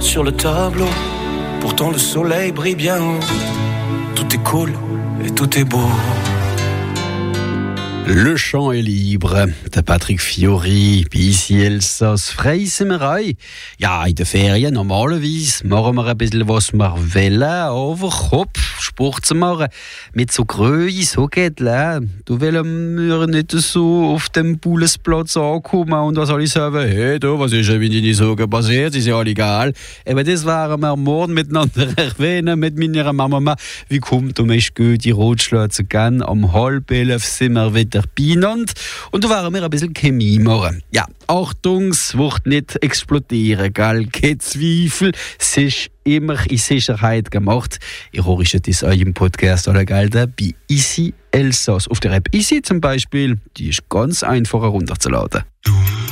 sur le tableau. Pourtant le soleil brille bien haut. Tout est cool et tout est beau. Le chant est libre, der Patrick Fiori, bei ici Elsass Freisimmerei. Ja, in den Ferien normalerweise machen wir ein bisschen, was wir wollen, aber Kopf, Sport zu machen. Mit so Gröi, so geht es. Du willst mir nicht so auf dem Boulensplatz ankommen und was soll ich sagen? Hey, du, was ist denn mit deinen Sorgen passiert? Ist ja all egal. Eben das werden wir morgen miteinander erwähnen, mit meiner Mama. Wie kommt um es gut, die Rotschläge gehen? Am 10:30 sind wir wieder beieinander. Und da werden wir ein bisschen Chemie machen. Ja, Achtung, es wird nicht explodieren, gell? Kein Zweifel, es ist immer in Sicherheit gemacht. Ich höre das auch im Podcast alle Gelder bei Easy Elsass. Auf der App Easy zum Beispiel, die ist ganz einfach herunterzuladen.